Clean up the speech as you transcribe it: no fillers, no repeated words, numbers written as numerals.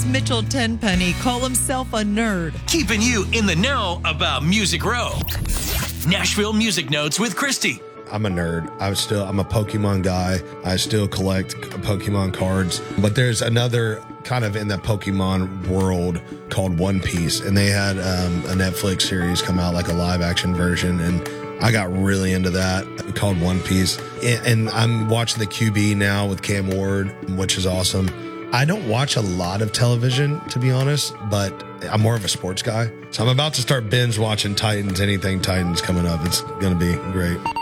Chris Mitchell Tenpenny call himself a nerd. Keeping you in the know about Music Row. Nashville Music Notes with Christy. I'm a nerd. I'm a Pokemon guy. I still collect Pokemon cards. But there's another kind of in the Pokemon world called One Piece. And they had a Netflix series come out, like a live action version. And I got really into that, called One Piece. And I'm watching the QB now with Cam Ward, which is awesome. I don't watch a lot of television, to be honest, but I'm more of a sports guy. So I'm about to start binge watching Titans, anything Titans coming up. It's going to be great.